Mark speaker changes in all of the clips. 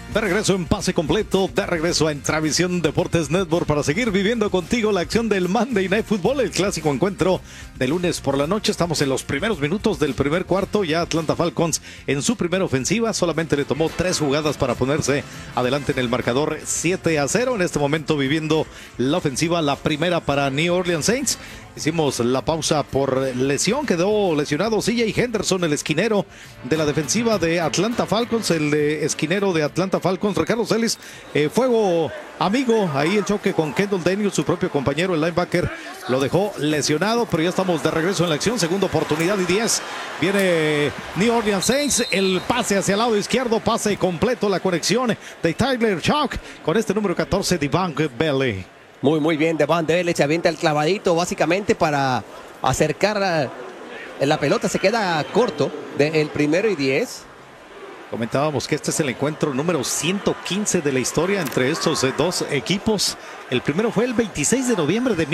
Speaker 1: De regreso en Pase Completo, de regreso en Travisión Deportes Network para seguir viviendo contigo la acción del Monday Night Football, el clásico encuentro de lunes por la noche. Estamos en los primeros minutos del primer cuarto, ya Atlanta Falcons en su primera ofensiva, solamente le tomó 3 jugadas para ponerse adelante en el marcador 7-0. En este momento viviendo la ofensiva, la primera para New Orleans Saints. Hicimos la pausa por lesión, quedó lesionado C.J. Henderson, el esquinero de la defensiva de Atlanta Falcons, el esquinero de Atlanta Falcons, Ricardo Celis, fuego amigo, ahí el choque con Kendall Daniels, su propio compañero, el linebacker, lo dejó lesionado, pero ya estamos de regreso en la acción, segunda oportunidad y 10, viene New Orleans Saints, el pase hacia el lado izquierdo, pase completo, la conexión de Tyler Shough con este número 14, Devon Bailey.
Speaker 2: Muy bien, Devon Bailey se avienta el clavadito básicamente para acercar la pelota, se queda corto del primero y 10.
Speaker 1: Comentábamos que este es el encuentro número 115 de la historia entre estos dos equipos. El primero fue el 26 de noviembre de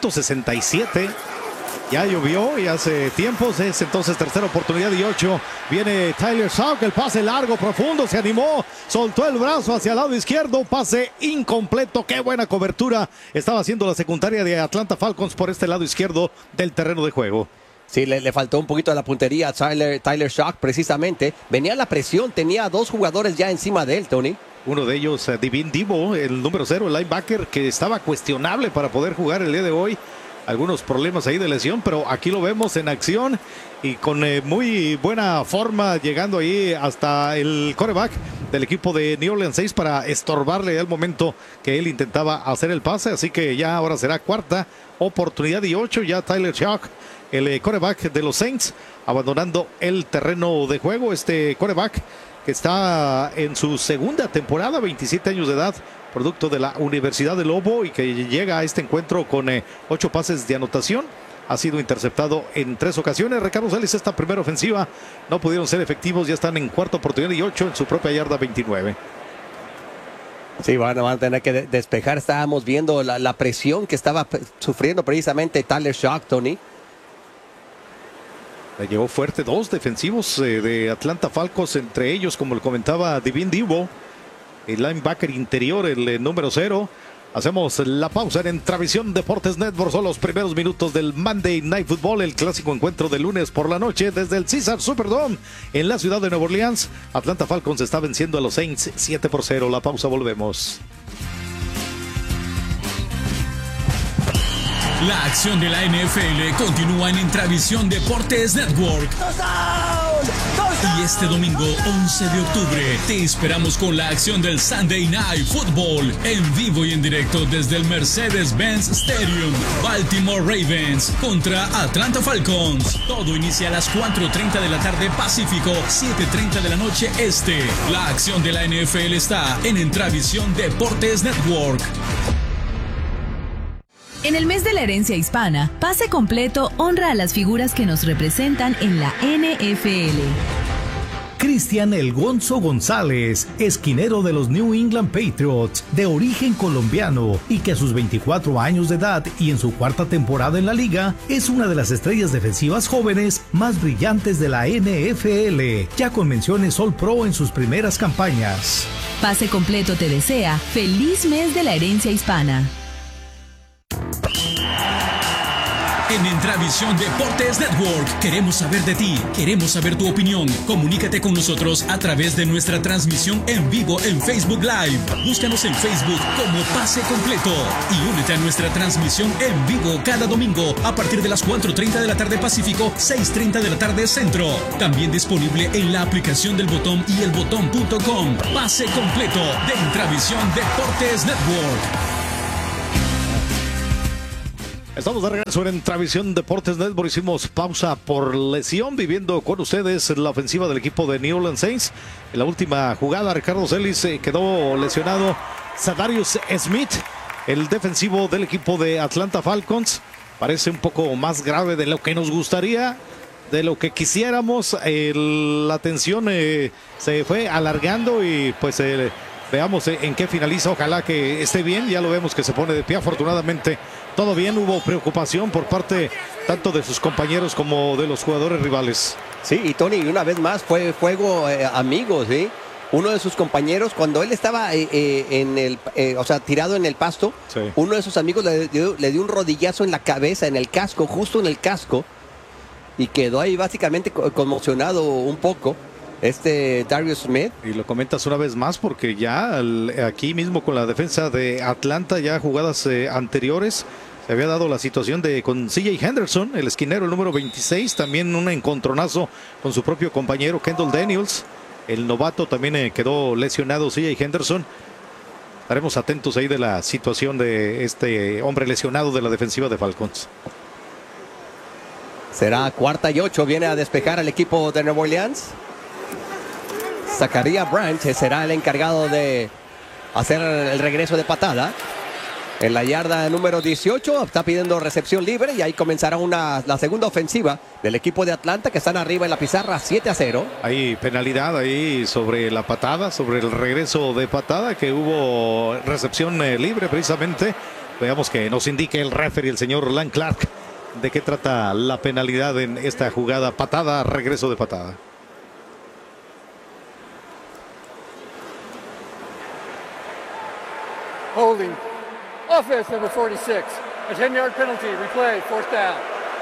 Speaker 1: 1967. Ya llovió y hace tiempos, es entonces tercera oportunidad y 8. Viene Tyler Shough, el pase largo, profundo, se animó, soltó el brazo hacia el lado izquierdo, pase incompleto, qué buena cobertura estaba haciendo la secundaria de Atlanta Falcons por este lado izquierdo del terreno de juego.
Speaker 2: Sí, le faltó un poquito de la puntería a Tyler Shough precisamente. Venía la presión, tenía 2 jugadores ya encima de él, Tony.
Speaker 1: Uno de ellos, Devin Divo, el número 0, el linebacker, que estaba cuestionable para poder jugar el día de hoy. Algunos problemas ahí de lesión, pero aquí lo vemos en acción y con muy buena forma, llegando ahí hasta el quarterback del equipo de New Orleans Saints para estorbarle al momento que él intentaba hacer el pase. Así que ya ahora será cuarta oportunidad y 8. Ya Tyler Shough, el quarterback de los Saints, abandonando el terreno de juego. Este quarterback que está en su segunda temporada, 27 años de edad, producto de la Universidad de Lobo, y que llega a este encuentro con 8 pases de anotación. Ha sido interceptado en 3 ocasiones. Ricardo Celis, esta primera ofensiva no pudieron ser efectivos. Ya están en cuarta oportunidad y 8 en su propia yarda 29.
Speaker 2: Sí, van a tener que despejar. Estábamos viendo la presión que estaba sufriendo precisamente Tyler Shough, Tony.
Speaker 1: Le llevó fuerte 2 defensivos de Atlanta Falcons, entre ellos, como le comentaba, Devin Divo, el linebacker interior, el número 0. Hacemos la pausa en Travisión Deportes Network. Son los primeros minutos del Monday Night Football, el clásico encuentro de lunes por la noche desde el Caesars Superdome en la ciudad de Nueva Orleans. Atlanta Falcons está venciendo a los Saints 7-0. La pausa, volvemos.
Speaker 3: La acción de la NFL continúa en Intravisión Deportes Network. Y este domingo 11 de octubre te esperamos con la acción del Sunday Night Football en vivo y en directo desde el Mercedes-Benz Stadium. Baltimore Ravens contra Atlanta Falcons. Todo inicia a las 4:30 de la tarde Pacífico, 7:30 de la noche Este. La acción de la NFL está en Intravisión Deportes Network.
Speaker 4: En el mes de la herencia hispana, Pase Completo honra a las figuras que nos representan en la NFL.
Speaker 5: Cristian El Gonzo González, esquinero de los New England Patriots, de origen colombiano y que a sus 24 años de edad y en su 4ª temporada en la liga, es una de las estrellas defensivas jóvenes más brillantes de la NFL, ya con menciones All Pro en sus primeras campañas.
Speaker 4: Pase Completo te desea feliz mes de la herencia hispana.
Speaker 3: En Intravisión Deportes Network queremos saber de ti, queremos saber tu opinión. Comunícate con nosotros a través de nuestra transmisión en vivo en Facebook Live. Búscanos en Facebook como Pase Completo y únete a nuestra transmisión en vivo cada domingo a partir de las 4:30 de la tarde Pacífico, 6:30 de la tarde Centro. También disponible en la aplicación del Botón y elbotón.com. Pase Completo de Intravisión Deportes Network.
Speaker 1: Estamos de regreso en Travisión Deportes Network. Hicimos pausa por lesión, viviendo con ustedes la ofensiva del equipo de New Orleans Saints. En la última jugada, Ricardo Celis quedó lesionado. Zadarius Smith, el defensivo del equipo de Atlanta Falcons, parece un poco más grave de lo que nos gustaría, de lo que quisiéramos. La tensión se fue alargando y pues veamos en qué finaliza. Ojalá que esté bien. Ya lo vemos que se pone de pie. Afortunadamente todo bien. Hubo preocupación por parte tanto de sus compañeros como de los jugadores rivales.
Speaker 2: Sí, y Tony, una vez más fue juego amigo, ¿sí? uno de sus compañeros, cuando él estaba tirado en el pasto,
Speaker 1: Sí.
Speaker 2: uno de sus amigos le dio un rodillazo en la cabeza, en el casco, justo en el casco, y quedó ahí básicamente conmocionado un poco Darius Smith.
Speaker 1: Y lo comentas una vez más porque ya aquí mismo con la defensa de Atlanta, ya jugadas anteriores, se había dado la situación con C.J. Henderson, el esquinero, el número 26, también un encontronazo con su propio compañero Kendall Daniels. El novato también quedó lesionado, C.J. Henderson. Estaremos atentos ahí de la situación de este hombre lesionado de la defensiva de Falcons.
Speaker 2: Será 4ª y 8, viene a despejar el equipo de Nueva Orleans. Zachariah Branch será el encargado de hacer el regreso de patada. En la yarda número 18 está pidiendo recepción libre y ahí comenzará la segunda ofensiva del equipo de Atlanta, que están arriba en la pizarra 7-0.
Speaker 1: Hay penalidad ahí sobre la patada, sobre el regreso de patada, que hubo recepción libre precisamente. Veamos que nos indique el referee, el señor Lan Clark, de qué trata la penalidad en esta jugada, patada, regreso de patada.
Speaker 6: Holding. Offense number 46. A 10-yard penalty. Replay. 4th down.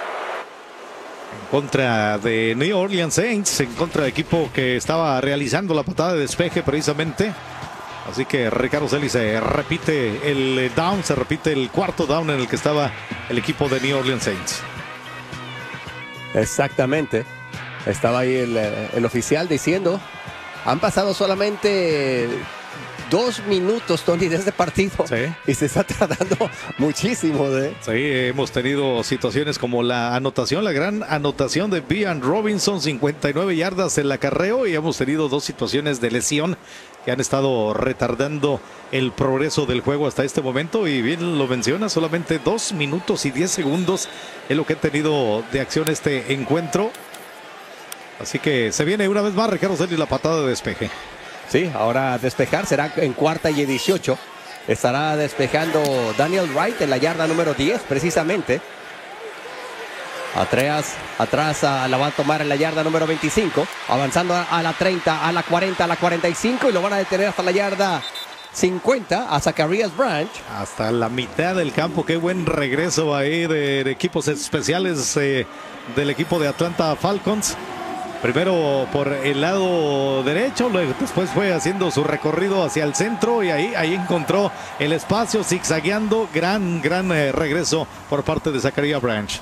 Speaker 1: En contra de New Orleans Saints, en contra del equipo que estaba realizando la patada de despeje precisamente. Así que Ricardo Celis se repite el down, se repite el cuarto down en el que estaba el equipo de New Orleans Saints.
Speaker 2: Exactamente. Estaba ahí el oficial diciendo, han pasado solamente 2 minutos, Tony, de este partido.
Speaker 1: Sí.
Speaker 2: Y se está tardando muchísimo.
Speaker 1: Sí, hemos tenido situaciones como la anotación, la gran anotación de Bijan Robinson, 59 yardas en el acarreo, y hemos tenido 2 situaciones de lesión que han estado retardando el progreso del juego hasta este momento. Y bien lo menciona, solamente 2 minutos y 10 segundos es lo que ha tenido de acción este encuentro. Así que se viene una vez más Ricardo Celis la patada de despeje.
Speaker 2: Sí, ahora despejar será en 4ª y 18. Estará despejando Daniel Wright en la yarda número 10, precisamente. Atrás la va a tomar en la yarda número 25. Avanzando a la 30, a la 40, a la 45. Y lo van a detener hasta la yarda 50 a Zachariah Branch.
Speaker 1: Hasta la mitad del campo. Qué buen regreso ahí de equipos especiales del equipo de Atlanta Falcons. Primero por el lado derecho, después fue haciendo su recorrido hacia el centro y ahí encontró el espacio zigzagueando. Gran regreso por parte de Zachariah Branch.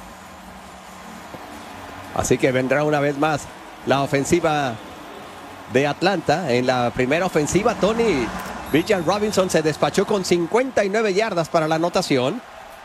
Speaker 2: Así que vendrá una vez más la ofensiva de Atlanta. En la primera ofensiva, Tony, Bijan Robinson se despachó con 59 yardas para la anotación.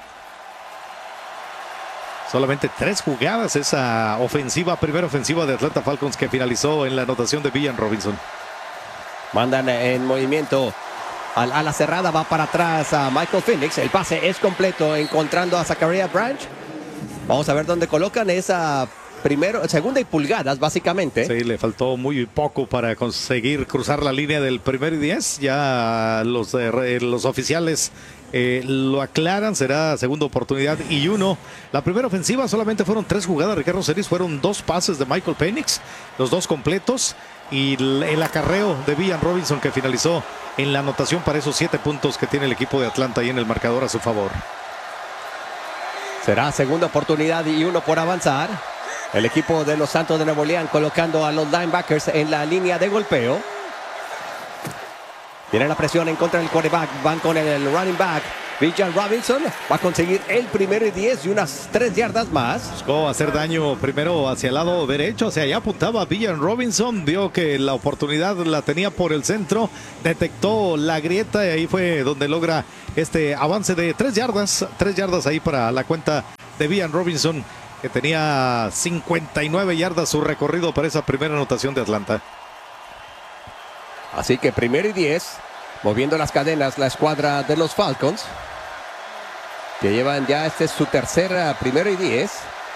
Speaker 1: Solamente 3 jugadas esa primera ofensiva de Atlanta Falcons, que finalizó en la anotación de Bijan Robinson.
Speaker 2: Mandan en movimiento a la cerrada, va para atrás a Michael Penix. El pase es completo, encontrando a Zachariah Branch. Vamos a ver dónde colocan esa segunda y pulgadas, básicamente.
Speaker 1: Sí, le faltó muy poco para conseguir cruzar la línea del 1º y 10. Ya los oficiales lo aclaran, será segunda oportunidad y 1. La primera ofensiva solamente fueron 3 jugadas, Ricardo Celis, fueron 2 pases de Michael Penix, los 2 completos, y el acarreo de Bijan Robinson, que finalizó en la anotación para esos 7 puntos que tiene el equipo de Atlanta ahí en el marcador a su favor.
Speaker 2: Será segunda oportunidad y 1 por avanzar. El equipo de los Santos de Nueva Orleans colocando a los linebackers en la línea de golpeo. Viene la presión en contra del quarterback. Van con el running back. Bijan Robinson va a conseguir el 1º y 10 y unas 3 yardas más.
Speaker 1: Buscó hacer daño primero hacia el lado derecho, hacia allá apuntaba Bijan Robinson. Vio que la oportunidad la tenía por el centro. Detectó la grieta y ahí fue donde logra este avance de 3 yardas. 3 yardas ahí para la cuenta de Bijan Robinson, que tenía 59 yardas su recorrido para esa primera anotación de Atlanta.
Speaker 2: Así que 1º y 10, moviendo las cadenas la escuadra de los Falcons, que llevan ya es su tercera 1º y 10.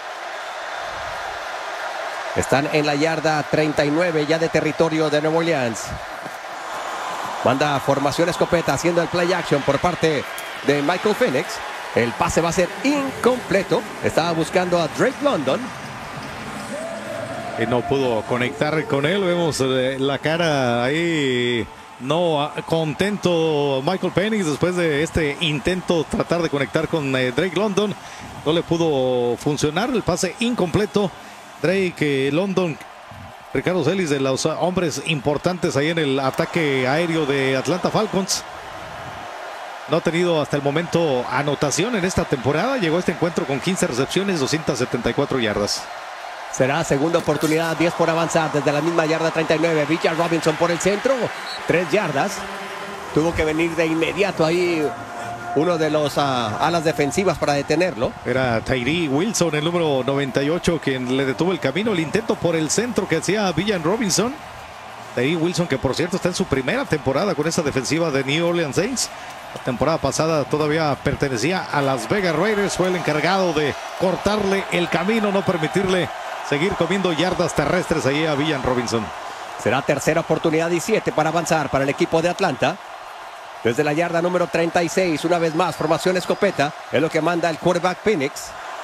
Speaker 2: Están en la yarda 39 ya de territorio de Nueva Orleans. Manda formación escopeta haciendo el play action por parte de Michael Penix. El pase va a ser incompleto. Estaba buscando a Drake London.
Speaker 1: Y no pudo conectar con él. Vemos la cara ahí no contento Michael Penix después de este intento tratar de conectar con Drake London. No le pudo funcionar, el pase incompleto. Drake London, Ricardo Celis, de los hombres importantes ahí en el ataque aéreo de Atlanta Falcons. No ha tenido hasta el momento anotación en esta temporada. Llegó a este encuentro con 15 recepciones, 274 yardas.
Speaker 2: Será segunda oportunidad, 10 por avanzar desde la misma yarda 39. Bijan Robinson por el centro, 3 yardas. Tuvo que venir de inmediato ahí uno de los alas defensivas para detenerlo.
Speaker 1: Era Tyree Wilson, el número 98, quien le detuvo el camino. El intento por el centro que hacía Bijan Robinson. Tyree Wilson, que por cierto está en su primera temporada con esa defensiva de New Orleans Saints. La temporada pasada todavía pertenecía a Las Vegas Raiders. Fue el encargado de cortarle el camino, no permitirle seguir comiendo yardas terrestres ahí a Bijan Robinson.
Speaker 2: Será tercera oportunidad y 7 para avanzar para el equipo de Atlanta. Desde la yarda número 36, una vez más, formación escopeta. Es lo que manda el quarterback Penix.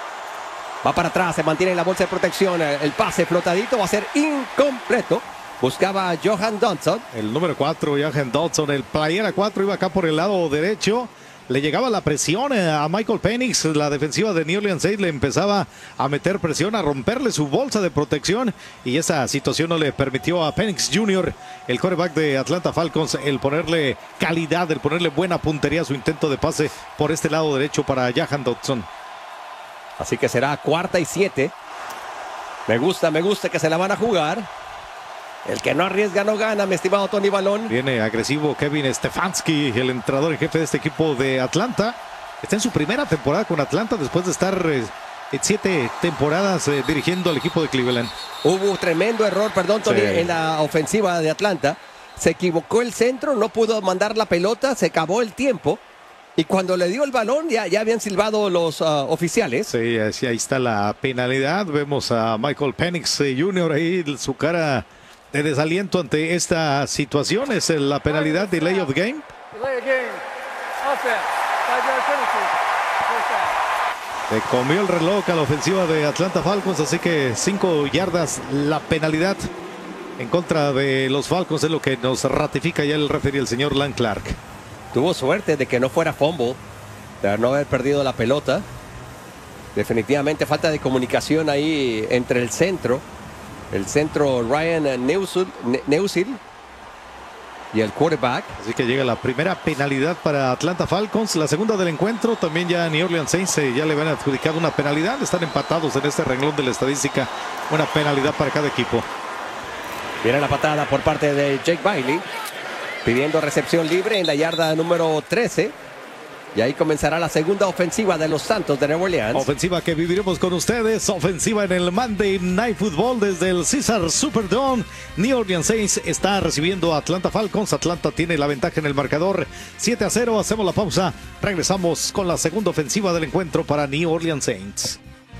Speaker 2: Va para atrás, se mantiene en la bolsa de protección. El pase flotadito va a ser incompleto. Buscaba a Johan Dodson.
Speaker 1: El número 4, Johan Dodson. El playera 4 iba acá por el lado derecho. Le llegaba la presión a Michael Penix. La defensiva de New Orleans Saints le empezaba a meter presión, a romperle su bolsa de protección. Y esa situación no le permitió a Penix Jr., el quarterback de Atlanta Falcons, el ponerle calidad, el ponerle buena puntería a su intento de pase por este lado derecho para Johan Dodson.
Speaker 2: Así que será 4ª y 7. Me gusta que se la van a jugar. El que no arriesga no gana, mi estimado Tony Balón.
Speaker 1: Viene agresivo Kevin Stefanski, el entrenador en jefe de este equipo de Atlanta. Está en su primera temporada con Atlanta después de estar 7 temporadas dirigiendo al equipo de Cleveland.
Speaker 2: Hubo tremendo error, perdón, Tony,
Speaker 1: Sí,
Speaker 2: en la ofensiva de Atlanta. Se equivocó el centro, no pudo mandar la pelota, se acabó el tiempo. Y cuando le dio el balón, ya habían silbado los oficiales.
Speaker 1: Sí, ahí está la penalidad. Vemos a Michael Penix Jr. ahí, su cara de desaliento ante esta situación. Es la penalidad de delay of game.
Speaker 6: Delay of game. Offense. 5-yard penalty. First down.
Speaker 1: Le comió el reloj a la ofensiva de Atlanta Falcons, así que 5 yardas la penalidad en contra de los Falcons, es lo que nos ratifica ya el referee, el señor Lan Clark.
Speaker 2: Tuvo suerte de que no fuera fumble, de no haber perdido la pelota. Definitivamente falta de comunicación ahí entre el centro Ryan Neusil y el quarterback.
Speaker 1: Así que llega la primera penalidad para Atlanta Falcons, la segunda del encuentro. También ya New Orleans Saints ya le van a adjudicar una penalidad. Están empatados en este renglón de la estadística. Una penalidad para cada equipo.
Speaker 2: Viene la patada por parte de Jake Bailey, pidiendo recepción libre en la yarda número 13. Y ahí comenzará la segunda ofensiva de los Santos de Nueva Orleans.
Speaker 1: Ofensiva que viviremos con ustedes. Ofensiva en el Monday Night Football desde el Caesars Superdome. New Orleans Saints está recibiendo a Atlanta Falcons. Atlanta tiene la ventaja en el marcador 7-0. Hacemos la pausa. Regresamos con la segunda ofensiva del encuentro para New Orleans Saints.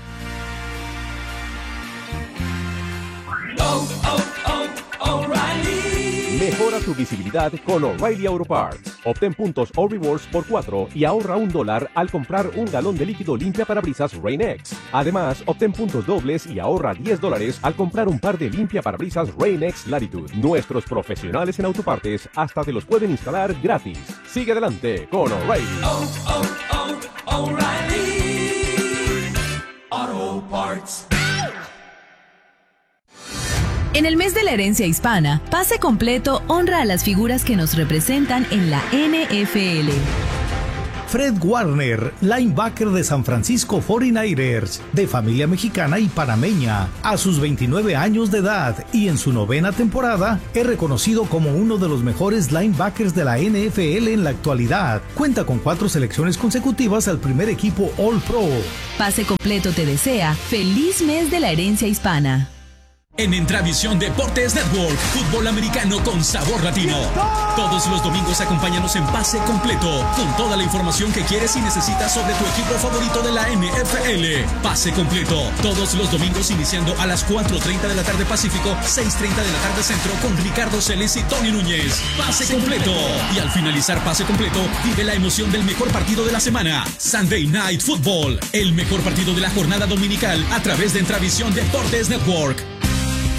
Speaker 7: Mejora tu visibilidad con O'Reilly Auto Parts. Obtén puntos o rewards por 4 y ahorra $1 al comprar un galón de líquido limpia parabrisas Rain-X. Además, obtén puntos dobles y ahorra $10 al comprar un par de limpia parabrisas Rain-X Latitude. Nuestros profesionales en autopartes hasta te los pueden instalar gratis. Sigue adelante con O'Reilly.
Speaker 3: O'Reilly Auto Parts.
Speaker 4: En el mes de la herencia hispana, Pase Completo honra a las figuras que nos representan en la NFL.
Speaker 5: Fred Warner, linebacker de San Francisco 49ers, de familia mexicana y panameña. A sus 29 años de edad y en su 9ª temporada, es reconocido como uno de los mejores linebackers de la NFL en la actualidad. Cuenta con 4 selecciones consecutivas al primer equipo All-Pro.
Speaker 4: Pase Completo te desea feliz mes de la herencia hispana.
Speaker 3: En Entravisión Deportes Network, fútbol americano con sabor latino. Todos los domingos acompáñanos en Pase Completo, con toda la información que quieres y necesitas sobre tu equipo favorito de la NFL. Pase Completo, todos los domingos iniciando a las 4:30 de la tarde Pacífico, 6:30 de la tarde Centro, con Ricardo Celis y Tony Núñez. Pase Completo. Y al finalizar Pase Completo, vive la emoción del mejor partido de la semana, Sunday Night Football, el mejor partido de la jornada dominical a través de Entravisión Deportes Network.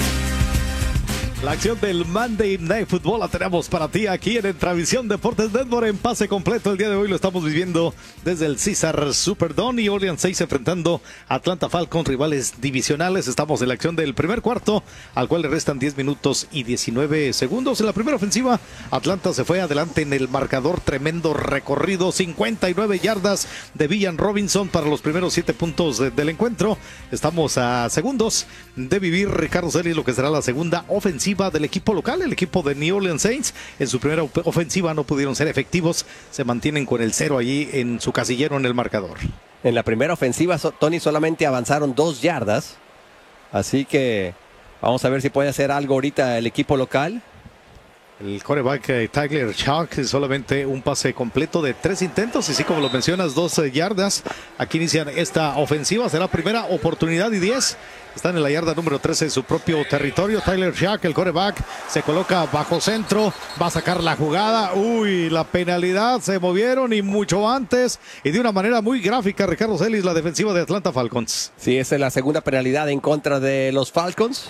Speaker 1: La acción del Monday Night Football la tenemos para ti aquí en Transmisión Deportes Network en pase completo. El día de hoy lo estamos viviendo desde el Caesars Superdome y Orleans 6 enfrentando a Atlanta Falcons, rivales divisionales. Estamos en la acción del primer cuarto, al cual le restan 10 minutos y 19 segundos. En la primera ofensiva, Atlanta se fue adelante en el marcador. Tremendo recorrido, 59 yardas de Villan Robinson para los primeros 7 puntos del encuentro. Estamos a segundos de vivir, Ricardo Celis, lo que será la segunda ofensiva del equipo local. El equipo de New Orleans Saints en su primera ofensiva no pudieron ser efectivos, se mantienen con el 0 allí en su casillero en el marcador.
Speaker 2: En la primera ofensiva, Tony, solamente avanzaron 2 yardas, así que vamos a ver si puede hacer algo ahorita el equipo local.
Speaker 1: El quarterback Tyler Shough, solamente un pase completo de 3 intentos y sí, como lo mencionas, 2 yardas. Aquí inician esta ofensiva, será primera oportunidad y 10. Están en la yarda número 13 en su propio territorio. Tyler Shough, el quarterback, se coloca bajo centro, va a sacar la jugada. Uy, la penalidad, se movieron y mucho antes y de una manera muy gráfica, Ricardo Celis, la defensiva de Atlanta Falcons.
Speaker 2: Sí, esa es la segunda penalidad en contra de los Falcons.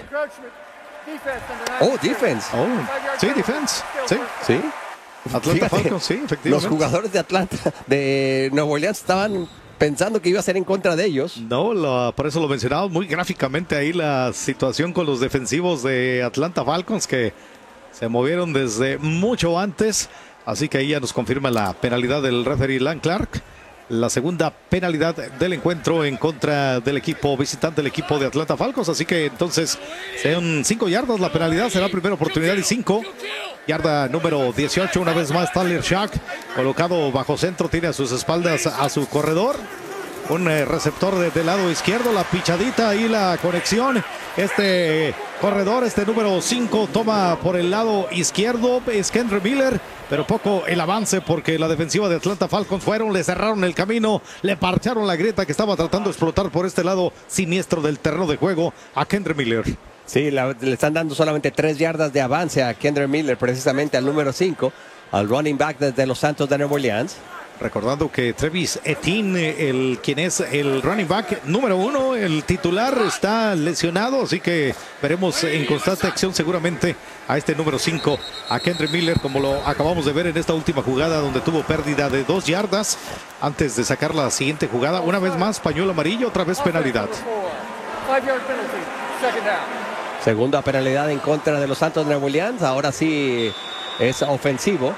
Speaker 2: Oh, defense.
Speaker 1: Oh, sí, defense. Sí.
Speaker 2: Sí.
Speaker 1: Atlanta Falcons, sí, efectivamente.
Speaker 2: Los jugadores de Atlanta, de Nueva Orleans, estaban pensando que iba a ser en contra de ellos.
Speaker 1: No, por eso lo mencionamos muy gráficamente ahí la situación con los defensivos de Atlanta Falcons que se movieron desde mucho antes. Así que ahí ya nos confirma la penalidad del referee Lan Clark. La segunda penalidad del encuentro en contra del equipo visitante, del equipo de Atlanta Falcons. Así que entonces son 5 yardas la penalidad, será primera oportunidad y 5. Yarda número 18, una vez más Tyler Shough, colocado bajo centro, tiene a sus espaldas a su corredor. Un receptor del lado izquierdo, la pichadita y la conexión. Este corredor, este número 5, toma por el lado izquierdo, es Kendre Miller, pero poco el avance porque la defensiva de Atlanta Falcons le cerraron el camino, le parcharon la grieta que estaba tratando de explotar por este lado siniestro del terreno de juego a Kendre Miller.
Speaker 2: Sí, le están dando solamente 3 yardas de avance a Kendre Miller, precisamente al número 5, al running back de los Santos de Nueva Orleans.
Speaker 1: Recordando que Travis Etienne, quien es el running back número 1, el titular, está lesionado, así que veremos en constante acción seguramente a este número 5, a Kendre Miller, como lo acabamos de ver en esta última jugada donde tuvo pérdida de 2 yardas antes de sacar la siguiente jugada. Una vez más, pañuelo amarillo, otra vez penalidad.
Speaker 2: Segunda penalidad en contra de los Santos de Nueva Orleans, ahora sí es ofensivo.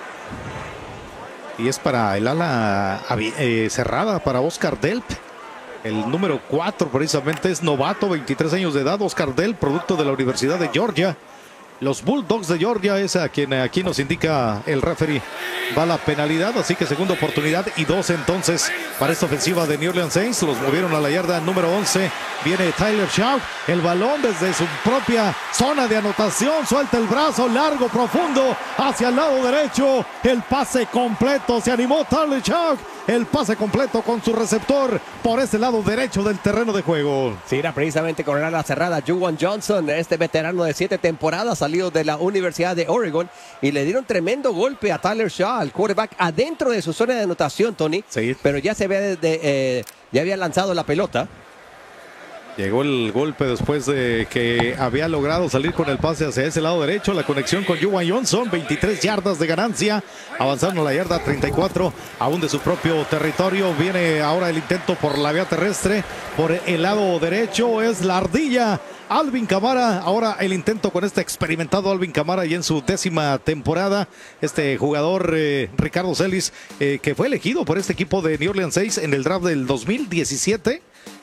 Speaker 1: Y es para el ala cerrada, para Oscar Delp. El número 4 precisamente es novato, 23 años de edad. Oscar Delp, producto de la Universidad de Georgia. Los Bulldogs de Georgia es a quien aquí nos indica el referee. Va la penalidad, así que segunda oportunidad y 2 entonces para esta ofensiva de New Orleans Saints. Los movieron a la yarda número 11. Viene Tyler Shough, el balón desde su propia zona de anotación. Suelta el brazo largo, profundo, hacia el lado derecho. El pase completo, se animó Tyler Shough. El pase completo con su receptor por ese lado derecho del terreno de juego.
Speaker 2: Sí, era precisamente con el ala cerrada Juwan Johnson, este veterano de 7 temporadas, salido de la Universidad de Oregon, y le dieron tremendo golpe a Tyler Shough, al quarterback, adentro de su zona de anotación, Tony.
Speaker 1: Sí.
Speaker 2: Pero ya se ve ya había lanzado la pelota.
Speaker 1: Llegó el golpe después de que había logrado salir con el pase hacia ese lado derecho. La conexión con Juwan Johnson, 23 yardas de ganancia. Avanzando a la yarda 34, aún de su propio territorio. Viene ahora el intento por la vía terrestre. Por el lado derecho es la ardilla Alvin Kamara. Ahora el intento con este experimentado Alvin Kamara y en su 10ª temporada. Este jugador, Ricardo Celis, que fue elegido por este equipo de New Orleans Saints en el draft del 2017.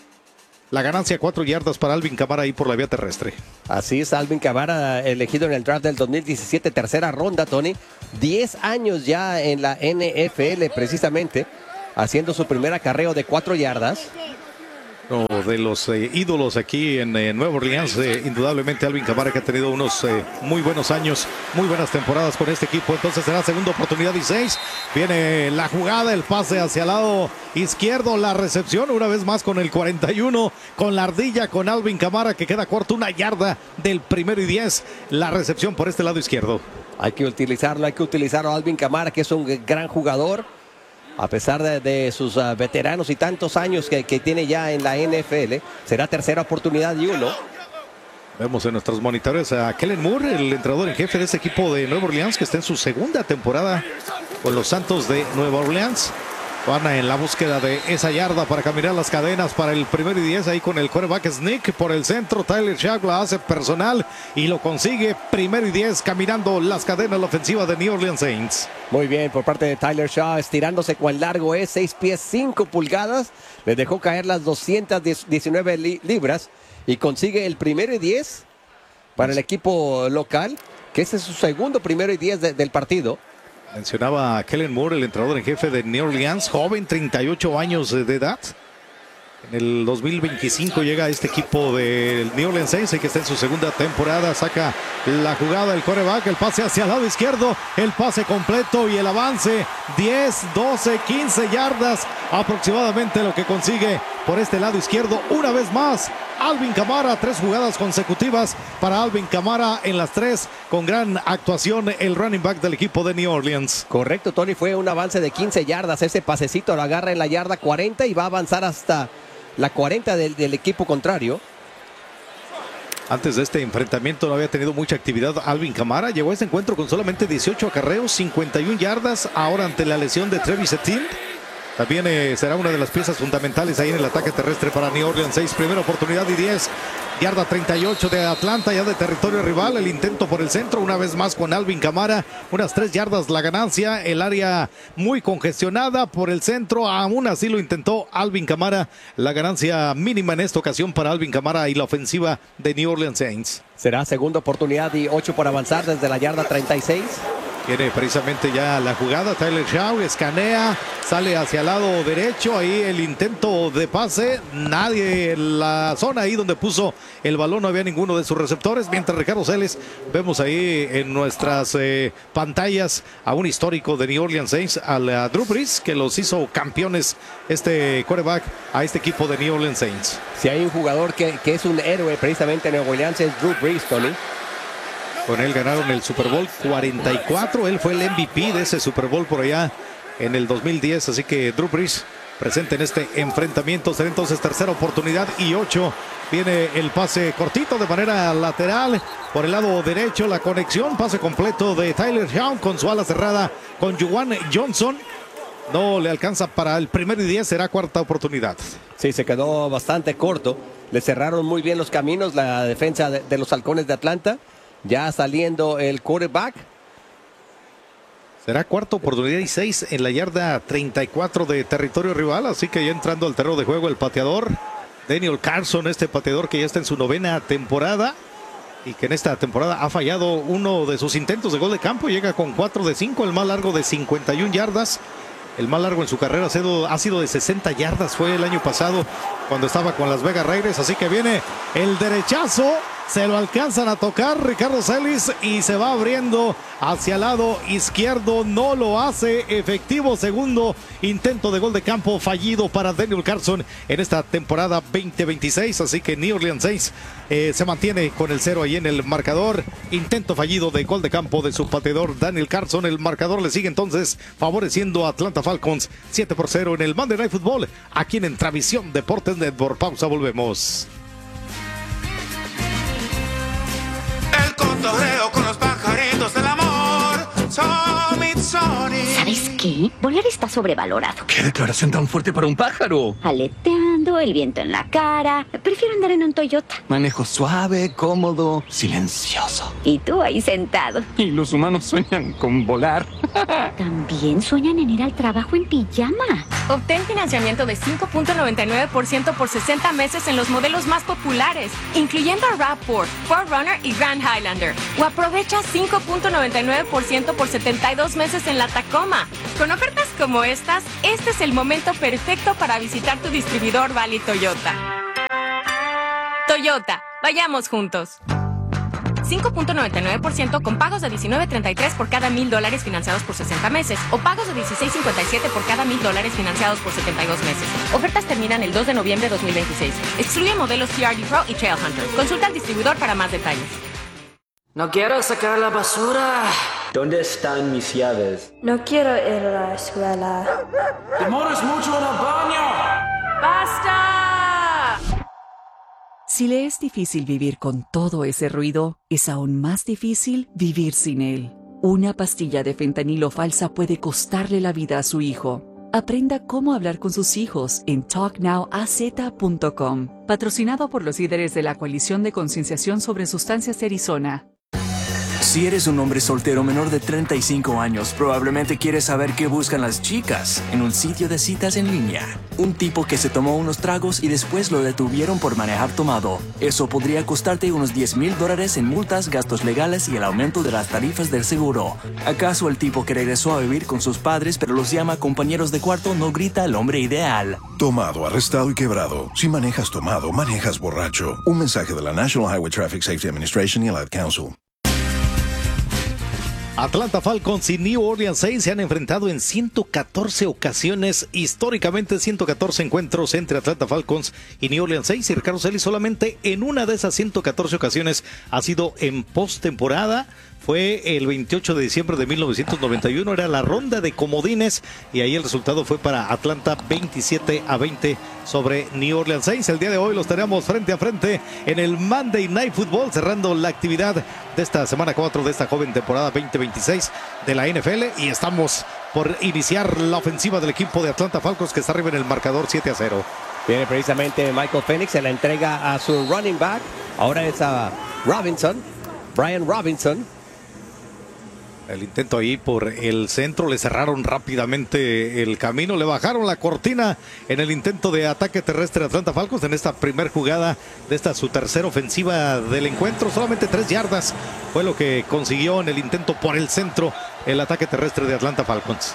Speaker 1: La ganancia 4 yardas para Alvin Kamara ahí por la vía terrestre.
Speaker 2: Así es, Alvin Kamara, elegido en el draft del 2017, tercera ronda, Tony. 10 años ya en la NFL, precisamente, haciendo su primer acarreo de 4 yardas.
Speaker 1: Uno de los ídolos aquí en Nueva Orleans, indudablemente Alvin Kamara, que ha tenido unos muy buenos años, muy buenas temporadas con este equipo. Entonces será segunda oportunidad y 6. Viene la jugada, el pase hacia el lado izquierdo, la recepción una vez más con el 41, con la ardilla, con Alvin Kamara, que queda corto, 1 yarda del primero y 10. La recepción por este lado izquierdo.
Speaker 2: Hay que utilizarlo a Alvin Kamara, que es un gran jugador. A pesar de sus veteranos y tantos años que tiene ya en la NFL, será tercera oportunidad y 1.
Speaker 1: Vemos en nuestros monitores a Kellen Moore, el entrenador en jefe de este equipo de Nueva Orleans, que está en su segunda temporada con los Santos de Nueva Orleans. Van en la búsqueda de esa yarda para caminar las cadenas para el 1 y 10 ahí con el quarterback sneak por el centro. Tyler Shaw la hace personal y lo consigue. 1 y 10 caminando las cadenas la ofensiva de New Orleans Saints.
Speaker 2: Muy bien por parte de Tyler Shaw, estirándose cuán largo es, 6 pies 5 pulgadas. Le dejó caer las 219 libras y consigue el 1 y 10 para el equipo local, que ese es su segundo 1 y 10 del partido.
Speaker 1: Mencionaba a Kellen Moore, el entrenador en jefe de New Orleans, joven, 38 años de edad. En el 2025 llega a este equipo del New Orleans Saints, que está en su segunda temporada. Saca la jugada, el quarterback, el pase hacia el lado izquierdo, el pase completo y el avance. 10, 12, 15 yardas aproximadamente lo que consigue por este lado izquierdo. Una vez más, Alvin Kamara, 3 jugadas consecutivas para Alvin Kamara en las 3, con gran actuación el running back del equipo de New Orleans.
Speaker 2: Correcto, Tony, fue un avance de 15 yardas. Ese pasecito lo agarra en la yarda 40 y va a avanzar hasta la 40 del equipo contrario.
Speaker 1: Antes de este enfrentamiento no había tenido mucha actividad Alvin Kamara. Llegó a este encuentro con solamente 18 acarreos, 51 yardas. Ahora ante la lesión de Travis Etienne, también será una de las piezas fundamentales ahí en el ataque terrestre para New Orleans Saints. Primera oportunidad y 10. Yarda 38 de Atlanta, ya de territorio rival. El intento por el centro, una vez más con Alvin Kamara. Unas 3 yardas la ganancia. El área muy congestionada por el centro. Aún así lo intentó Alvin Kamara. La ganancia mínima en esta ocasión para Alvin Kamara y la ofensiva de New Orleans Saints.
Speaker 2: Será segunda oportunidad y 8 por avanzar desde la yarda 36.
Speaker 1: Tiene precisamente ya la jugada. Tyler Shaw escanea, sale hacia el lado derecho. Ahí el intento de pase. Nadie en la zona ahí donde puso el balón. No había ninguno de sus receptores. Mientras Ricardo Celes, vemos ahí en nuestras pantallas a un histórico de New Orleans Saints, al Drew Brees, que los hizo campeones este quarterback a este equipo de New Orleans Saints.
Speaker 2: Si hay un jugador que es un héroe precisamente en Nueva Orleans, es Drew Brees, Tony.
Speaker 1: Con él ganaron el Super Bowl 44. Él fue el MVP de ese Super Bowl por allá en el 2010. Así que Drew Brees presente en este enfrentamiento. Será entonces tercera oportunidad y 8. Viene el pase cortito de manera lateral por el lado derecho. La conexión, pase completo de Tyler Shaw con su ala cerrada con Juwan Johnson. No le alcanza para el 1 y 10. Será cuarta oportunidad.
Speaker 2: Sí, se quedó bastante corto. Le cerraron muy bien los caminos la defensa de los Halcones de Atlanta. Ya saliendo el quarterback.
Speaker 1: Será cuarta oportunidad y 6 en la yarda 34 de territorio rival. Así que ya entrando al terreno de juego el pateador Daniel Carlson, este pateador que ya está en su 9ª temporada y que en esta temporada ha fallado uno de sus intentos de gol de campo. Llega con 4 de 5, el más largo de 51 yardas. El más largo en su carrera ha sido de 60 yardas. Fue el año pasado cuando estaba con las Vegas Raiders. Así que viene el derechazo. Se lo alcanzan a tocar Ricardo Celis y se va abriendo hacia el lado izquierdo. No lo hace efectivo. Segundo intento de gol de campo fallido para Daniel Carlson en esta temporada 2026. Así que New Orleans Saints se mantiene con el 0 ahí en el marcador. Intento fallido de gol de campo de su pateador Daniel Carlson. El marcador le sigue entonces favoreciendo a Atlanta Falcons 7-0 en el Monday Night Football. Aquí en Travisión Deportes Network. Pausa, volvemos.
Speaker 8: Con los pajaritos del amor,
Speaker 9: ¿Sabes qué? Volar está sobrevalorado.
Speaker 10: ¿Qué declaración tan fuerte para un pájaro?
Speaker 9: Aleteando, el viento en la cara. Prefiero andar en un Toyota.
Speaker 10: Manejo suave, cómodo, silencioso.
Speaker 9: Y tú ahí sentado.
Speaker 10: Y los humanos sueñan con volar.
Speaker 9: También sueñan en ir al trabajo en pijama.
Speaker 11: Obtén financiamiento de 5.99% por 60 meses en los modelos más populares, incluyendo RAV4, 4Runner y Grand Highlander. O aprovecha 5.99% por 72 meses en la Tacoma. Con ofertas como estas, este es el momento perfecto para visitar tu distribuidor Valley Toyota. Toyota, vayamos juntos. 5.99% con pagos de $19.33 por cada $1,000 financiados por 60 meses o pagos de $16.57 por cada $1,000 financiados por 72 meses. Ofertas terminan el 2 de noviembre de 2026. Excluye modelos TRD Pro y Trailhunter. Consulta al distribuidor para más detalles.
Speaker 12: No quiero sacar la basura.
Speaker 13: ¿Dónde están mis llaves?
Speaker 14: No quiero ir a la escuela.
Speaker 12: Demoras mucho en el baño.
Speaker 11: ¡Basta!
Speaker 15: Si le es difícil vivir con todo ese ruido, es aún más difícil vivir sin él. Una pastilla de fentanilo falsa puede costarle la vida a su hijo. Aprenda cómo hablar con sus hijos en talknowaz.com. Patrocinado por los líderes de la Coalición de Concienciación sobre Sustancias de Arizona.
Speaker 16: Si eres un hombre soltero menor de 35 años, probablemente quieres saber qué buscan las chicas en un sitio de citas en línea. Un tipo que se tomó unos tragos y después lo detuvieron por manejar tomado. Eso podría costarte unos $10,000 en multas, gastos legales y el aumento de las tarifas del seguro. ¿Acaso el tipo que regresó a vivir con sus padres pero los llama compañeros de cuarto no grita el hombre ideal?
Speaker 17: Tomado, arrestado y quebrado. Si manejas tomado, manejas borracho. Un mensaje de la National Highway Traffic Safety Administration y el Ad Council.
Speaker 1: Atlanta Falcons y New Orleans Saints se han enfrentado en 114 ocasiones, históricamente 114 encuentros entre Atlanta Falcons y New Orleans Saints, y Ricardo Celis solamente en una de esas 114 ocasiones ha sido en postemporada. Fue el 28 de diciembre de 1991, era la ronda de comodines y ahí el resultado fue para Atlanta 27-20 sobre New Orleans Saints. El día de hoy los tenemos frente a frente en el Monday Night Football, cerrando la actividad de esta semana 4 de esta joven temporada 2026 de la NFL, y estamos por iniciar la ofensiva del equipo de Atlanta Falcons, que está arriba en el marcador 7-0.
Speaker 2: Viene precisamente Michael Penix, se la entrega a su running back, ahora es a Brian Robinson.
Speaker 1: El intento ahí por el centro, le cerraron rápidamente el camino, le bajaron la cortina en el intento de ataque terrestre de Atlanta Falcons en esta primer jugada de esta su tercera ofensiva del encuentro. Solamente 3 yardas fue lo que consiguió en el intento por el centro el ataque terrestre de Atlanta Falcons.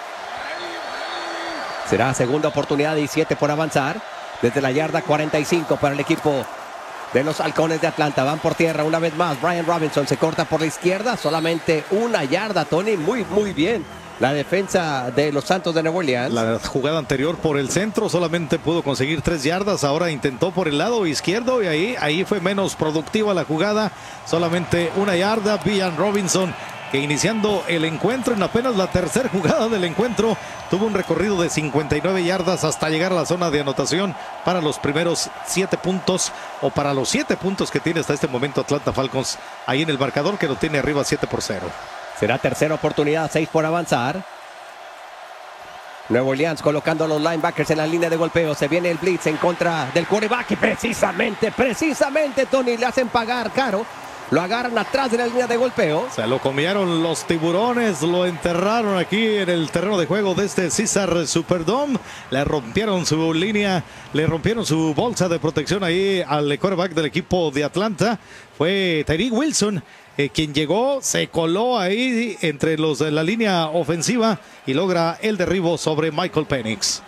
Speaker 2: Será segunda oportunidad y 7 por avanzar desde la yarda 45 para el equipo de los Halcones de Atlanta. Van por tierra una vez más. Brian Robinson se corta por la izquierda. Solamente 1 yarda, Tony. Muy bien la defensa de los Santos de Nueva Orleans.
Speaker 1: La jugada anterior por el centro solamente pudo conseguir 3 yardas. Ahora intentó por el lado izquierdo y ahí fue menos productiva la jugada. Solamente 1 yarda. Brian Robinson, que iniciando el encuentro en apenas la tercera jugada del encuentro, tuvo un recorrido de 59 yardas hasta llegar a la zona de anotación para los primeros 7 puntos, o para los 7 puntos que tiene hasta este momento Atlanta Falcons ahí en el marcador, que lo tiene arriba 7-0.
Speaker 2: Será tercera oportunidad, 6 por avanzar. Nueva Orleans colocando a los linebackers en la línea de golpeo. Se viene el blitz en contra del quarterback y precisamente, Tony, le hacen pagar caro. Lo agarran atrás de la línea de golpeo.
Speaker 1: Se lo comieron los tiburones, lo enterraron aquí en el terreno de juego de este Caesars Superdome. Le rompieron su línea, le rompieron su bolsa de protección ahí al quarterback del equipo de Atlanta. Fue Tyree Wilson quien llegó, se coló ahí entre los de la línea ofensiva y logra el derribo sobre Michael Penix.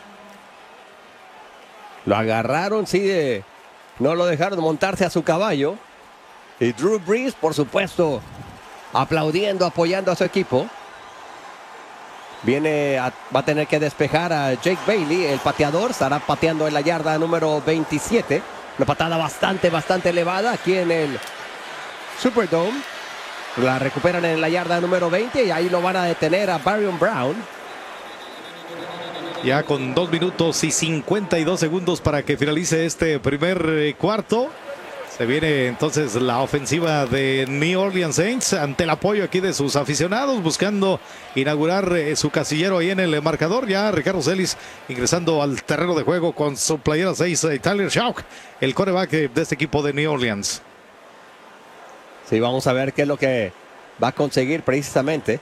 Speaker 2: Lo agarraron, sí, no lo dejaron montarse a su caballo. Y Drew Brees, por supuesto, aplaudiendo, apoyando a su equipo. Va a tener que despejar a Jake Bailey, el pateador. Estará pateando en la yarda número 27. Una patada bastante elevada aquí en el Superdome. La recuperan en la yarda número 20 y ahí lo van a detener a Barrion Brown.
Speaker 1: Ya con 2 minutos y 52 segundos para que finalice este primer cuarto. Se viene entonces la ofensiva de New Orleans Saints ante el apoyo aquí de sus aficionados, buscando inaugurar su casillero ahí en el marcador. Ya Ricardo Celis ingresando al terreno de juego con su playera 6, Tyler Shough, el quarterback de este equipo de New Orleans.
Speaker 2: Sí, vamos a ver qué es lo que va a conseguir precisamente.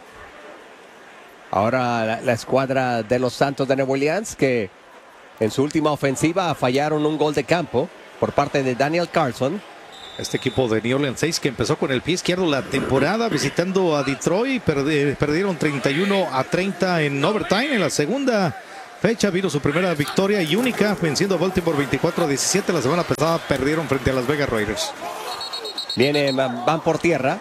Speaker 2: Ahora la escuadra de los Santos de Nueva Orleans, que en su última ofensiva fallaron un gol de campo por parte de Daniel Carlson.
Speaker 1: Este equipo de New Orleans Saints, que empezó con el pie izquierdo la temporada visitando a Detroit, perdieron 31-30 en overtime. En la segunda fecha vino su primera victoria y única, venciendo a Baltimore 24-17. La semana pasada perdieron frente a Las Vegas Raiders.
Speaker 2: Van por tierra.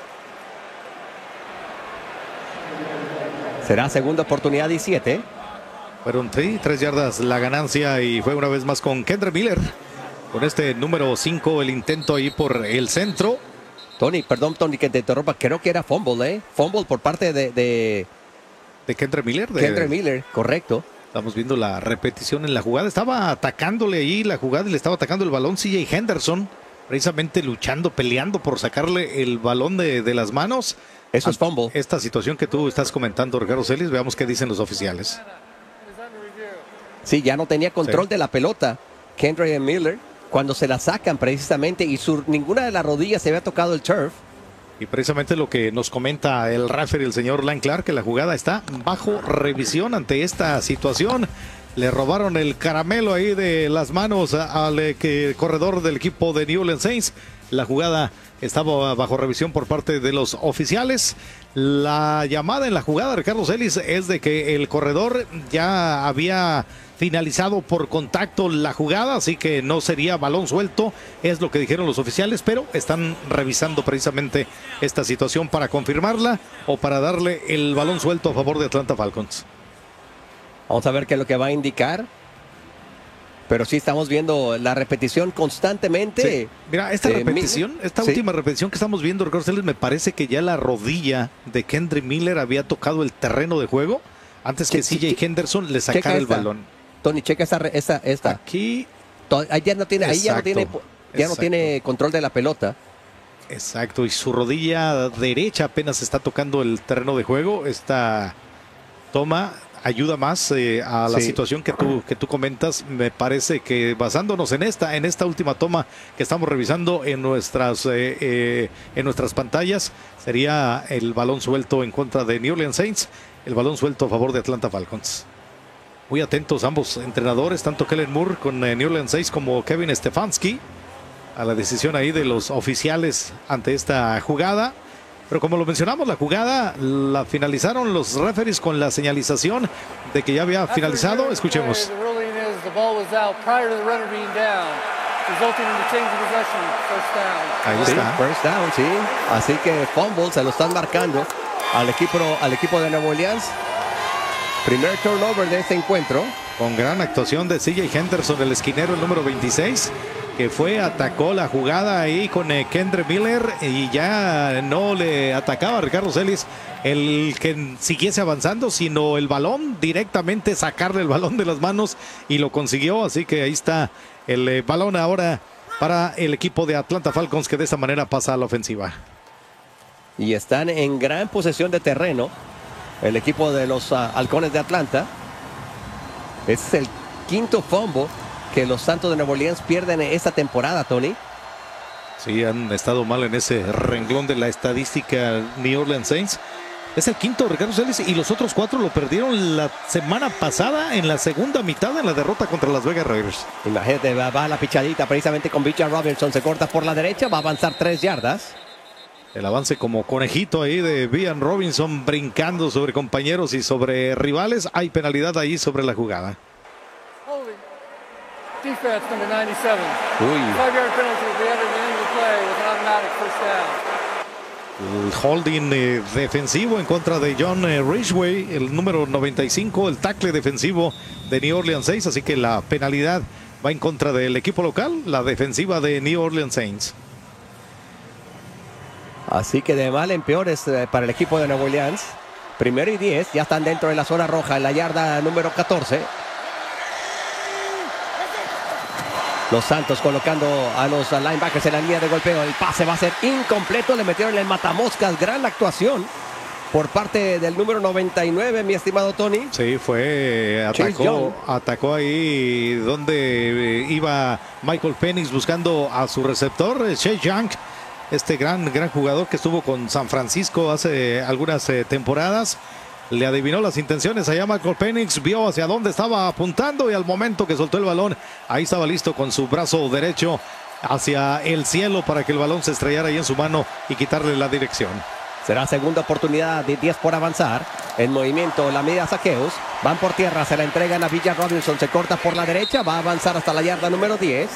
Speaker 2: Será segunda oportunidad y 7.
Speaker 1: Fueron 3 yardas la ganancia y fue una vez más con Kendre Miller. Con este número 5, el intento ahí por el centro.
Speaker 2: Tony, que te interrumpa, creo que era fumble, Fumble por parte de
Speaker 1: Kendre Miller.
Speaker 2: Kendre Miller, correcto.
Speaker 1: Estamos viendo la repetición en la jugada. Estaba atacándole ahí la jugada y le estaba atacando el balón CJ Henderson. Precisamente luchando, peleando por sacarle el balón de las manos.
Speaker 2: Eso es fumble.
Speaker 1: Esta situación que tú estás comentando, Ricardo Celis, veamos qué dicen los oficiales.
Speaker 2: Sí, ya no tenía control de la pelota Kendre Miller cuando se la sacan precisamente y ninguna de las rodillas se había tocado el turf.
Speaker 1: Y precisamente lo que nos comenta el referee, el señor Lane Clark, que la jugada está bajo revisión ante esta situación. Le robaron el caramelo ahí de las manos al corredor del equipo de New Orleans Saints. La jugada estaba bajo revisión por parte de los oficiales. La llamada en la jugada, Ricardo Celis, es de que el corredor ya había finalizado por contacto la jugada, así que no sería balón suelto, es lo que dijeron los oficiales, pero están revisando precisamente esta situación para confirmarla o para darle el balón suelto a favor de Atlanta Falcons.
Speaker 2: Vamos a ver qué es lo que va a indicar. Pero sí estamos viendo la repetición constantemente.
Speaker 1: Sí. Mira, esta repetición, esta última repetición que estamos viendo, Ricardo Celis, me parece que ya la rodilla de Kendre Miller había tocado el terreno de juego antes que CJ Henderson le sacara el balón.
Speaker 2: Tony, checa esta.
Speaker 1: Aquí.
Speaker 2: Ahí ya no tiene control de la pelota.
Speaker 1: Exacto, y su rodilla derecha apenas está tocando el terreno de juego. Esta toma ayuda más a la situación que tú comentas. Me parece que basándonos en esta última toma que estamos revisando en nuestras pantallas, sería el balón suelto en contra de New Orleans Saints, el balón suelto a favor de Atlanta Falcons. Muy atentos ambos entrenadores, tanto Kellen Moore con New Orleans Saints como Kevin Stefanski, a la decisión ahí de los oficiales ante esta jugada. Pero como lo mencionamos, la jugada la finalizaron los referees con la señalización de que ya había finalizado. Escuchemos. Ahí está.
Speaker 2: First down, sí. Así que fumble se lo están marcando al equipo de Nueva Orleans. Primer turnover de este encuentro.
Speaker 1: Con gran actuación de CJ Henderson, el esquinero, el número 26, que atacó la jugada ahí con Kendre Miller y ya no le atacaba a Ricardo Celis el que siguiese avanzando, sino el balón, directamente sacarle el balón de las manos, y lo consiguió. Así que ahí está el balón ahora para el equipo de Atlanta Falcons, que de esta manera pasa a la ofensiva.
Speaker 2: Y están en gran posesión de terreno el equipo de los Halcones de Atlanta. Es el quinto fumble que los Santos de Nueva Orleans pierden esta temporada, Tony.
Speaker 1: Sí, han estado mal en ese renglón de la estadística New Orleans Saints. Es el quinto, Ricardo Celis, y los otros 4 lo perdieron la semana pasada en la segunda mitad en la derrota contra Las Vegas Raiders.
Speaker 2: Imagínate, va la pichadita precisamente con Bijan Robinson, se corta por la derecha, va a avanzar 3 yardas.
Speaker 1: El avance como conejito ahí de Bijan Robinson, brincando sobre compañeros y sobre rivales. Hay penalidad ahí sobre la jugada.
Speaker 6: Defense number 97.
Speaker 1: 5-yard
Speaker 6: penalty at the end of the play with an automatic first down.
Speaker 1: El holding defensivo en contra de John Ridgeway, el número 95, el tackle defensivo de New Orleans Saints. Así que la penalidad va en contra del equipo local, la defensiva de New Orleans Saints.
Speaker 2: Así que de mal en peor es para el equipo de Nueva Orleans. 1º y 10, ya están dentro de la zona roja en la yarda número 14. Los Santos colocando a los linebackers en la línea de golpeo. El pase va a ser incompleto, le metieron el matamoscas. Gran actuación por parte del número 99, mi estimado Tony.
Speaker 1: Sí, atacó ahí donde iba Michael Penix buscando a su receptor, Chase Young. Este gran jugador que estuvo con San Francisco hace algunas temporadas. Le adivinó las intenciones allá Michael Penix, vio hacia dónde estaba apuntando y al momento que soltó el balón, ahí estaba listo con su brazo derecho hacia el cielo para que el balón se estrellara ahí en su mano y quitarle la dirección.
Speaker 2: Será segunda oportunidad de 10 por avanzar. En movimiento la media saqueos. Van por tierra, se la entregan a Bijan Robinson, se corta por la derecha, va a avanzar hasta la yarda número 10.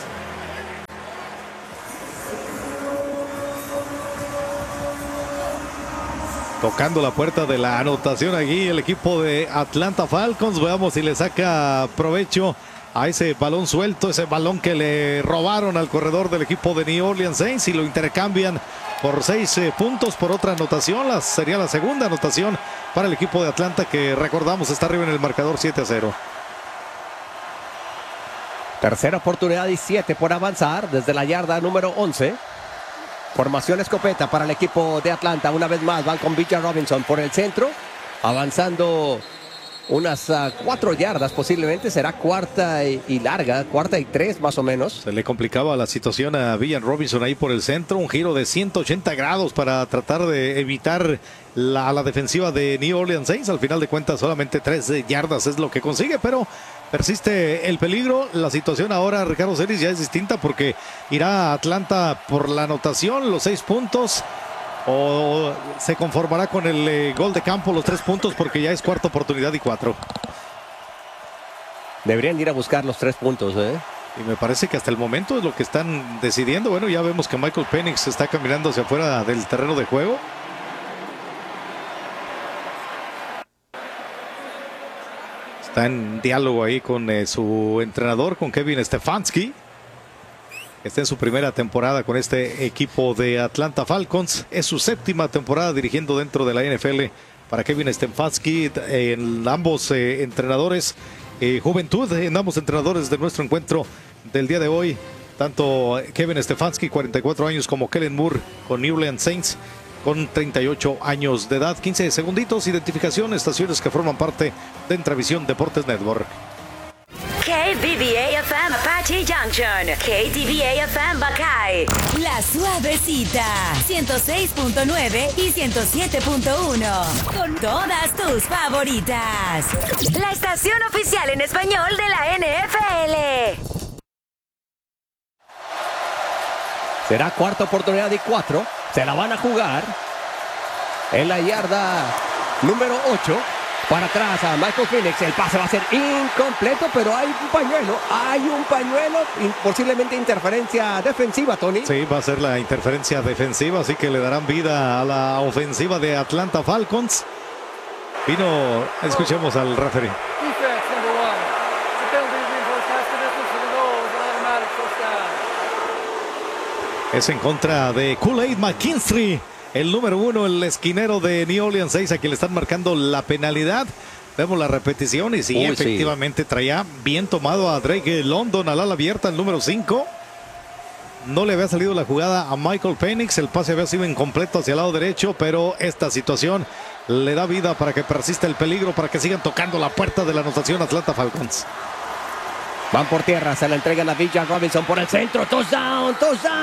Speaker 1: Tocando la puerta de la anotación aquí el equipo de Atlanta Falcons. Veamos si le saca provecho a ese balón suelto, ese balón que le robaron al corredor del equipo de New Orleans Saints, y lo intercambian por 6 puntos por otra anotación. Sería la segunda anotación para el equipo de Atlanta, que recordamos está arriba en el marcador 7-0.
Speaker 2: Tercera oportunidad y 7 por avanzar desde la yarda número 11. Formación escopeta para el equipo de Atlanta. Una vez más van con Bijan Robinson por el centro. Avanzando unas 4 yardas posiblemente. Será cuarta y larga. Cuarta y 3 más o menos.
Speaker 1: Se le complicaba la situación a Bijan Robinson ahí por el centro. Un giro de 180 grados para tratar de evitar a la defensiva de New Orleans Saints. Al final de cuentas solamente 3 yardas es lo que consigue, pero persiste el peligro. La situación ahora, Ricardo Celis, ya es distinta porque irá a Atlanta por la anotación, los 6 puntos, o se conformará con el gol de campo, los 3 puntos, porque ya es cuarta oportunidad y 4.
Speaker 2: Deberían ir a buscar los 3 puntos,
Speaker 1: Y me parece que hasta el momento es lo que están decidiendo. Bueno, ya vemos que Michael Penix está caminando hacia afuera del terreno de juego. Está en diálogo ahí con su entrenador, con Kevin Stefanski. Está en su primera temporada con este equipo de Atlanta Falcons. Es su 7ª temporada dirigiendo dentro de la NFL para Kevin Stefanski. En ambos entrenadores, juventud, en ambos entrenadores de nuestro encuentro del día de hoy. Tanto Kevin Stefanski, 44 años, como Kellen Moore con New Orleans Saints, con 38 años de edad. 15 segunditos, identificación, estaciones que forman parte de Entravisión Deportes Network.
Speaker 18: KBBA-FM Apache Junction, KTBA-FM Buckeye,
Speaker 4: La Suavecita, 106.9 y 107.1, con todas tus favoritas.
Speaker 18: La estación oficial en español de la NFL.
Speaker 2: Será cuarta oportunidad y 4. Se la van a jugar en la yarda número 8. Para atrás a Michael Penix. El pase va a ser incompleto, pero hay un pañuelo. Posiblemente interferencia defensiva, Tony.
Speaker 1: Sí, va a ser la interferencia defensiva, así que le darán vida a la ofensiva de Atlanta Falcons. Escuchemos al referee.
Speaker 6: Defense number 1. The penalty reinforced half the distance to the goal is an automatic first down.
Speaker 1: Es en contra de Kool-Aid McKinstry, el número 1, el esquinero de New Orleans Saints, a quien le están marcando la penalidad. Vemos la repetición y sí, efectivamente traía bien tomado a Drake London al ala abierta, el número 5. No le había salido la jugada a Michael Penix, el pase había sido incompleto hacia el lado derecho, pero esta situación le da vida para que persista el peligro, para que sigan tocando la puerta de la anotación Atlanta Falcons.
Speaker 2: Van por tierra, se la entregan a Bijan Robinson por el centro. Touchdown.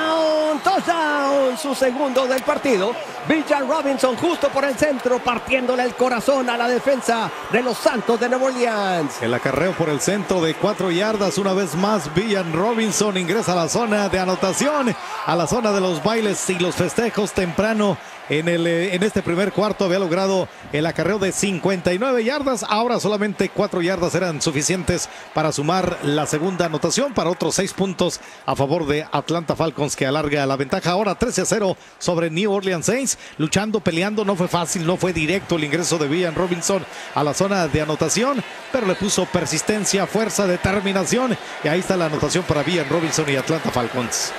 Speaker 2: Su segundo del partido. Bijan Robinson justo por el centro, partiéndole el corazón a la defensa de los Santos de Nueva Orleans.
Speaker 1: El acarreo por el centro de 4 yardas. Una vez más, Bijan Robinson ingresa a la zona de anotación, a la zona de los bailes y los festejos temprano. En este primer cuarto había logrado el acarreo de 59 yardas. Ahora solamente 4 yardas eran suficientes para sumar la segunda anotación, para otros 6 puntos a favor de Atlanta Falcons, que alarga la ventaja ahora 13-0 sobre New Orleans Saints. Luchando, peleando, no fue fácil, no fue directo el ingreso de Bijan Robinson a la zona de anotación, pero le puso persistencia, fuerza, determinación, y ahí está la anotación para Bijan Robinson y Atlanta Falcons.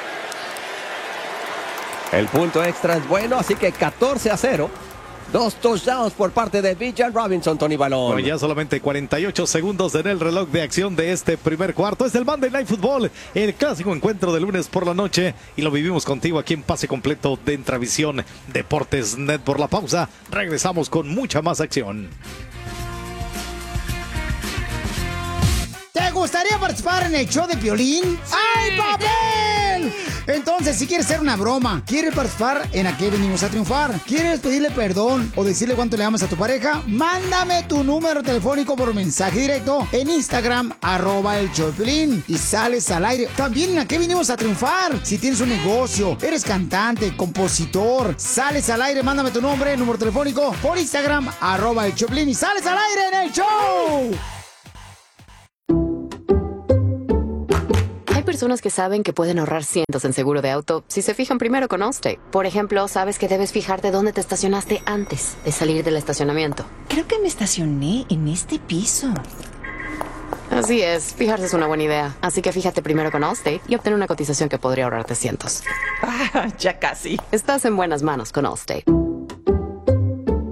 Speaker 2: El punto extra es bueno, así que 14-0. 2 touchdowns por parte de Bijan Robinson, Tony Balón.
Speaker 1: Bueno, ya solamente 48 segundos en el reloj de acción de este primer cuarto. Es el Monday Night Football, el clásico encuentro de lunes por la noche, y lo vivimos contigo aquí en Pase Completo de Entravisión Deportes Net. Por la pausa, regresamos con mucha más acción.
Speaker 19: ¿Te gustaría participar en el show de Piolín? ¡Ay, papel! Entonces, si quieres hacer una broma, quieres participar en A Qué Venimos a Triunfar, quieres pedirle perdón o decirle cuánto le amas a tu pareja, mándame tu número telefónico por mensaje directo en Instagram, @el show de Piolín, y sales al aire. También en A Qué Venimos a Triunfar. Si tienes un negocio, eres cantante, compositor, sales al aire, mándame tu nombre, número telefónico por Instagram, @el show de Piolín, y sales al aire en el show.
Speaker 20: Hay personas que saben que pueden ahorrar cientos en seguro de auto si se fijan primero con Allstate. Por ejemplo, sabes que debes fijarte dónde te estacionaste antes de salir del estacionamiento.
Speaker 21: Creo que me estacioné en este piso.
Speaker 20: Así es, fijarse es una buena idea. Así que fíjate primero con Allstate y obtén una cotización que podría ahorrarte cientos.
Speaker 21: Ya casi.
Speaker 20: Estás en buenas manos con Allstate.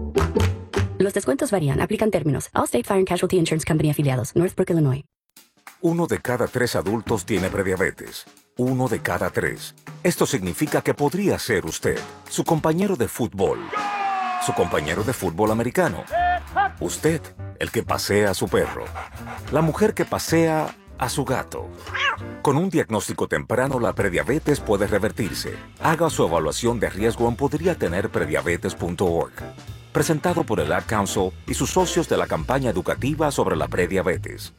Speaker 22: Los descuentos varían. Aplican términos. Allstate Fire and Casualty Insurance Company afiliados. Northbrook, Illinois.
Speaker 7: 1 de cada 3 adultos tiene prediabetes. 1 de cada 3. Esto significa que podría ser usted, su compañero de fútbol, su compañero de fútbol americano, usted, el que pasea a su perro, la mujer que pasea a su gato. Con un diagnóstico temprano, la prediabetes puede revertirse. Haga su evaluación de riesgo en podriatenerprediabetes.org. Presentado por el Ad Council y sus socios de la campaña educativa sobre la prediabetes.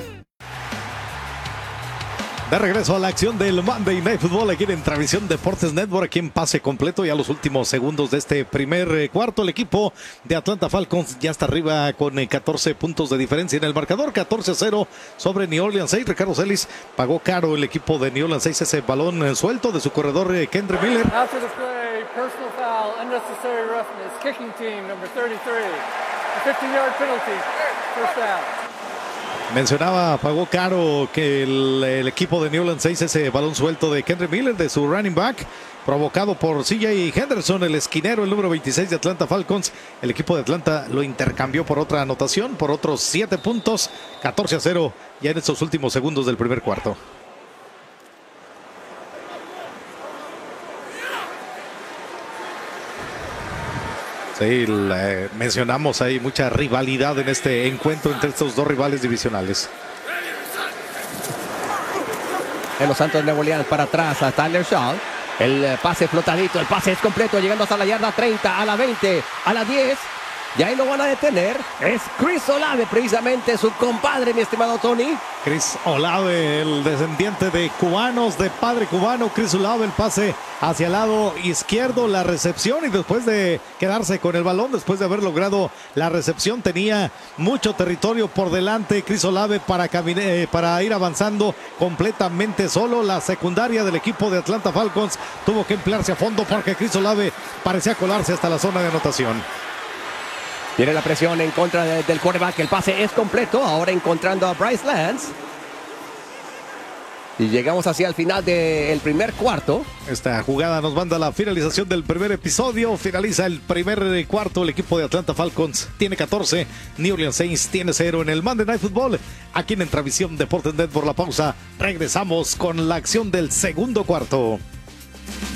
Speaker 1: De regreso a la acción del Monday Night Football aquí en Travisión Deportes Network, aquí en pase completo ya los últimos segundos de este primer cuarto. El equipo de Atlanta Falcons ya está arriba con 14 puntos de diferencia en el marcador, 14-0 sobre New Orleans Saints. Ricardo Celis, pagó caro el equipo de New Orleans Saints ese balón suelto de su corredor Kendre Miller.
Speaker 6: After the play, personal foul, unnecessary roughness, kicking team number 33, a 15-yard penalty, first down.
Speaker 1: Mencionaba, pagó caro que el equipo de New Orleans Saints ese balón suelto de Kendre Miller, de su running back, provocado por CJ Henderson, el esquinero, el número 26 de Atlanta Falcons. El equipo de Atlanta lo intercambió por otra anotación, por otros 7 puntos, 14-0 ya en estos últimos segundos del primer cuarto. Sí, mencionamos ahí mucha rivalidad en este encuentro entre estos dos rivales divisionales.
Speaker 2: En los Santos de Nueva Orleans para atrás a Tyler Shaw. El pase flotadito, el pase es completo, llegando hasta la yarda 30, a la 20, a la 10. Y ahí lo van a detener. Es Chris Olave, precisamente su compadre, mi estimado Tony.
Speaker 1: Chris Olave, el descendiente de cubanos, de padre cubano. Chris Olave, el pase hacia el lado izquierdo, la recepción, y después de quedarse con el balón, después de haber logrado la recepción, tenía mucho territorio por delante Chris Olave para ir avanzando completamente solo. La secundaria del equipo de Atlanta Falcons tuvo que emplearse a fondo porque Chris Olave parecía colarse hasta la zona de anotación.
Speaker 2: Tiene la presión en contra del quarterback. El pase es completo. Ahora encontrando a Bryce Lance. Y llegamos hacia el final del primer cuarto.
Speaker 1: Esta jugada nos manda a la finalización del primer episodio. Finaliza el primer cuarto. El equipo de Atlanta Falcons tiene 14. New Orleans Saints tiene 0 en el Monday Night Football. Aquí en Travisión Deportes Net. Por la pausa regresamos con la acción del segundo cuarto.